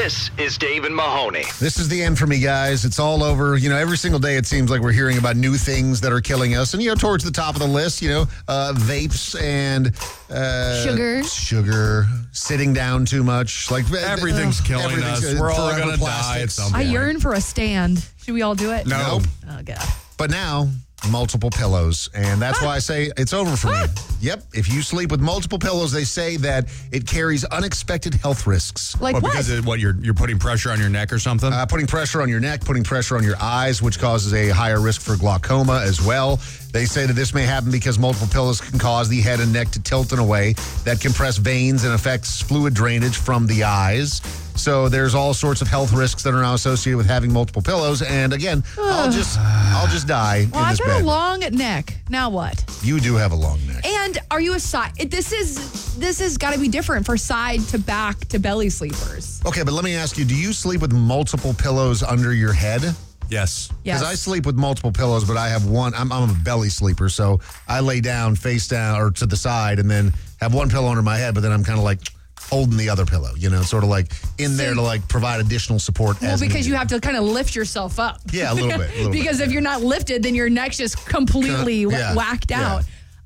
This is Dave and Mahoney. This is the end for me, guys. It's all over. Every single day it seems like we're hearing about new things that are killing us. And, towards the top of the list, vapes and... Sugar, sitting down too much. Like everything's killing us. We're all going to die at some point. I yearn for a stand. Should we all do it? No. Oh, God. But now... multiple pillows, and that's why I say it's over for me. Yep, if you sleep with multiple pillows, they say that it carries unexpected health risks. Like what? Because of what, you're putting pressure on your neck or something? Putting pressure on your neck, putting pressure on your eyes, which causes a higher risk for glaucoma as well. They say that this may happen because multiple pillows can cause the head and neck to tilt in a way that compress veins and affects fluid drainage from the eyes. So there's all sorts of health risks that are now associated with having multiple pillows. And again, I'll just die in this bed. I've got a long neck. Now what? You do have a long neck. And are you a side? This has got to be different for side to back to belly sleepers. Okay, but let me ask you: do you sleep with multiple pillows under your head? Yes. Because I sleep with multiple pillows, but I have one. I'm a belly sleeper, so I lay down face down or to the side, and then have one pillow under my head. But then I'm kind of like holding the other pillow, sort of like in there to like provide additional support. Well, because you have to kind of lift yourself up. Yeah, a little bit. Because if you're not lifted, then your neck's just completely whacked out.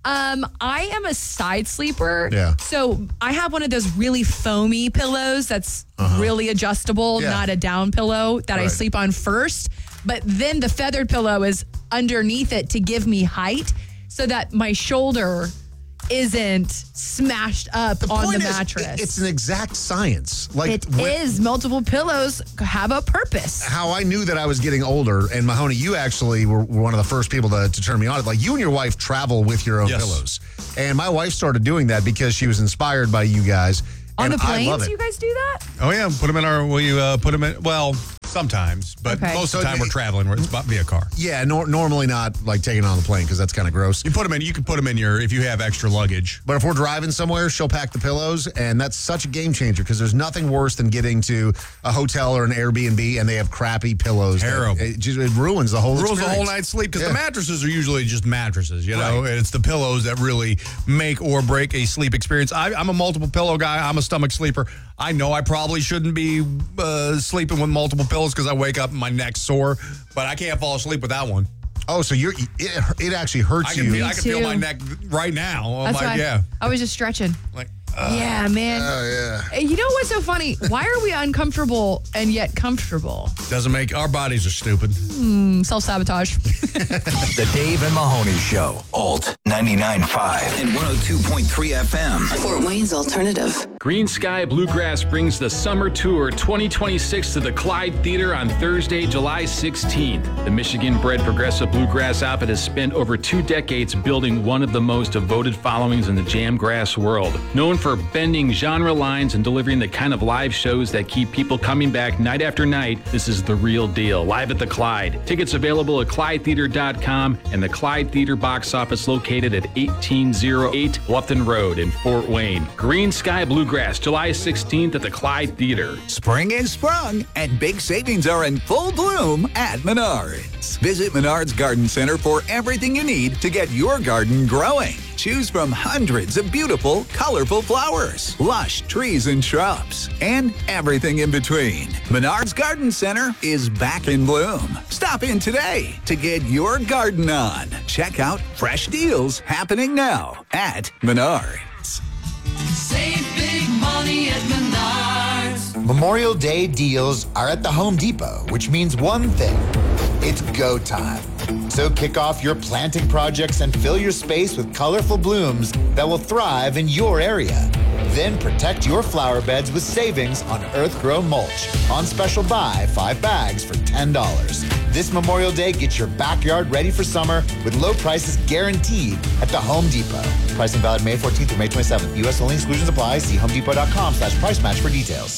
I am a side sleeper. Yeah. So I have one of those really foamy pillows that's really adjustable, not a down pillow that I sleep on first. But then the feathered pillow is underneath it to give me height so that my shoulder isn't smashed up on the mattress. It's an exact science. It is. Multiple pillows have a purpose. How I knew that I was getting older, and Mahoney, you actually were one of the first people to turn me on it. Like, you and your wife travel with your own pillows. And my wife started doing that because she was inspired by you guys. On and the I love planes, it. you guys do that? Oh, yeah. Put them in will you put them in? Well, sometimes, but most of the time we're traveling it's via car. Yeah, normally not like taking it on the plane because that's kind of gross. You can put them in if you have extra luggage. But if we're driving somewhere, she'll pack the pillows, and that's such a game changer because there's nothing worse than getting to a hotel or an Airbnb and they have crappy pillows. Terrible. It ruins the whole experience. Ruins the whole night's sleep because the mattresses are usually just mattresses, and it's the pillows that really make or break a sleep experience. I'm a multiple pillow guy. I'm a stomach sleeper. I know I probably shouldn't be sleeping with multiple pillows because I wake up and my neck's sore, but I can't fall asleep with that one. Oh, so it actually hurts you. I can feel my neck right now. That's why I was just stretching. Yeah, man. You know what's so funny? Why are we uncomfortable and yet comfortable? Doesn't make our bodies are stupid. Self-sabotage. The Dave and Mahoney Show. Alt 99.5 and 102.3 FM. Fort Wayne's Alternative. Green Sky Bluegrass brings the Summer Tour 2026 to the Clyde Theater on Thursday, July 16th. The Michigan-bred progressive bluegrass outfit has spent over 2 decades building one of the most devoted followings in the jamgrass world. Known for bending genre lines and delivering the kind of live shows that keep people coming back night after night, this is the real deal. Live at the Clyde. Tickets available at ClydeTheater.com and the Clyde Theater box office located at 1808 Bluffton Road in Fort Wayne. Green Sky Bluegrass, July 16th at the Clyde Theater. Spring is sprung, and big savings are in full bloom at Menards. Visit Menards Garden Center for everything you need to get your garden growing. Choose from hundreds of beautiful, colorful flowers, lush trees and shrubs, and everything in between. Menards Garden Center is back in bloom. Stop in today to get your garden on. Check out fresh deals happening now at Menards. Save big money at Menards. Memorial Day deals are at the Home Depot, which means one thing. It's go time. So kick off your planting projects and fill your space with colorful blooms that will thrive in your area. Then protect your flower beds with savings on earth-grown mulch. On special buy, 5 bags for $10. This Memorial Day, get your backyard ready for summer with low prices guaranteed at the Home Depot. Pricing valid May 14th through May 27th. U.S. only exclusions apply. See homedepot.com/price match for details.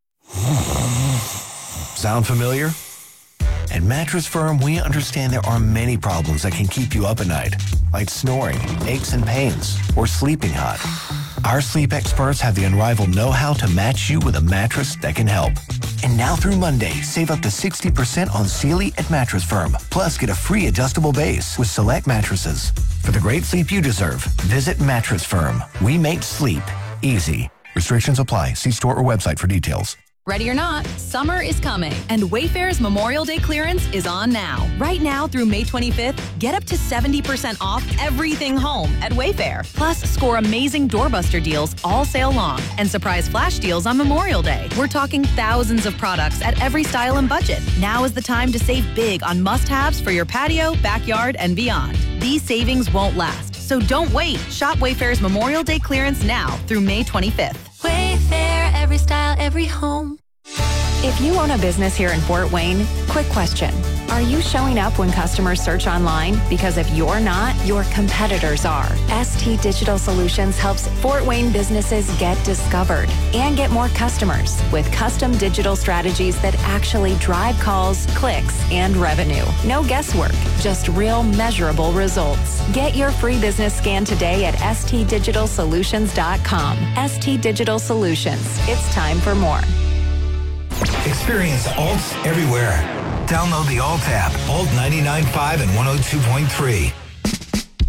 Sound familiar? At Mattress Firm, we understand there are many problems that can keep you up at night, like snoring, aches and pains, or sleeping hot. Our sleep experts have the unrivaled know-how to match you with a mattress that can help. And now through Monday, save up to 60% on Sealy at Mattress Firm. Plus, get a free adjustable base with select mattresses. For the great sleep you deserve, visit Mattress Firm. We make sleep easy. Restrictions apply. See store or website for details. Ready or not, summer is coming, and Wayfair's Memorial Day clearance is on now. Right now through May 25th, get up to 70% off everything home at Wayfair. Plus, score amazing doorbuster deals all sale long and surprise flash deals on Memorial Day. We're talking thousands of products at every style and budget. Now is the time to save big on must-haves for your patio, backyard, and beyond. These savings won't last, so don't wait. Shop Wayfair's Memorial Day clearance now through May 25th. Wayfair, every style, every home. If you own a business here in Fort Wayne, quick question. Are you showing up when customers search online? Because if you're not, your competitors are. ST Digital Solutions helps Fort Wayne businesses get discovered and get more customers with custom digital strategies that actually drive calls, clicks, and revenue. No guesswork, just real measurable results. Get your free business scan today at stdigitalsolutions.com. ST Digital Solutions. It's time for more. Experience Alt everywhere. Download the Alt app, Alt 99.5 and 102.3.